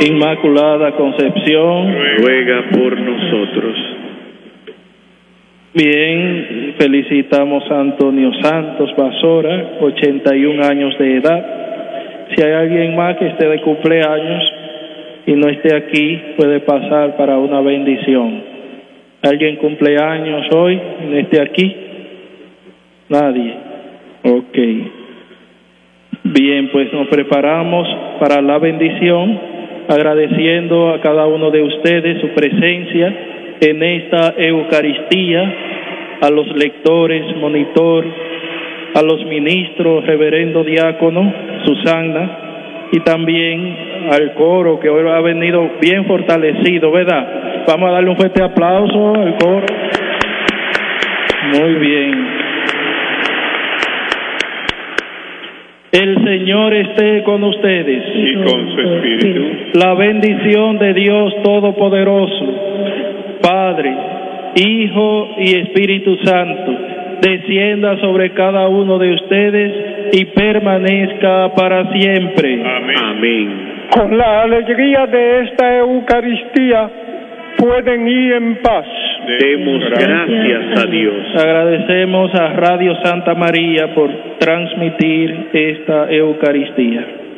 Inmaculada Concepción, ruega por nosotros. Bien, felicitamos a Antonio Santos Basora, 81 años de edad. Si hay alguien más que esté de cumpleaños y no esté aquí, puede pasar para una bendición. ¿Alguien cumpleaños hoy y no esté aquí? Nadie. Ok. Bien, pues nos preparamos para la bendición, agradeciendo a cada uno de ustedes su presencia en esta Eucaristía, a los lectores, monitor, a los ministros, reverendo diácono, Susana, y también al coro que hoy ha venido bien fortalecido, ¿verdad? Vamos a darle un fuerte aplauso al coro. Muy bien. El Señor esté con ustedes. Y con su espíritu. La bendición de Dios Todopoderoso, Padre, Hijo y Espíritu Santo, descienda sobre cada uno de ustedes y permanezca para siempre. Amén. Amén. Con la alegría de esta Eucaristía pueden ir en paz. Demos gracias a Dios. Agradecemos a Radio Santa María por transmitir esta Eucaristía.